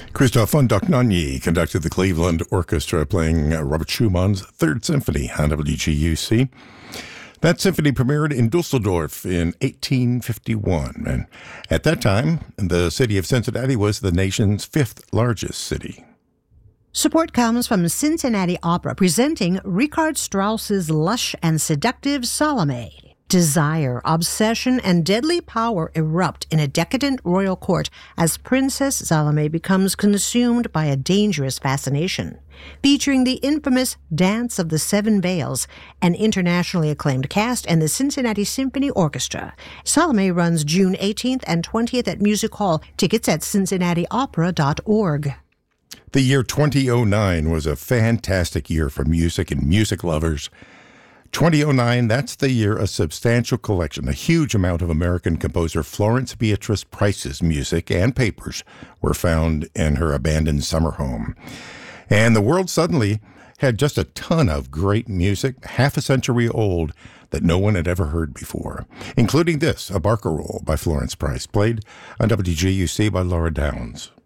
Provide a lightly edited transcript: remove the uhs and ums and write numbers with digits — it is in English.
Christoph von Dohnanyi conducted the Cleveland Orchestra playing Robert Schumann's Third Symphony on WGUC. That symphony premiered in Dusseldorf in 1851, and at that time, the city of Cincinnati was the nation's fifth largest city. Support comes from Cincinnati Opera, presenting Richard Strauss's lush and seductive Salome. Desire, obsession, and deadly power erupt in a decadent royal court as Princess Salome becomes consumed by a dangerous fascination. Featuring the infamous Dance of the Seven Veils, an internationally acclaimed cast, and the Cincinnati Symphony Orchestra. Salome runs June 18th and 20th at Music Hall. Tickets at cincinnatiopera.org. The year 2009 was a fantastic year for music and music lovers. 2009, that's the year a substantial collection, a huge amount of American composer Florence Beatrice Price's music and papers were found in her abandoned summer home. And the world suddenly had just a ton of great music, half a century old, that no one had ever heard before, including this, a barcarolle by Florence Price, played on WGUC by Laura Downs.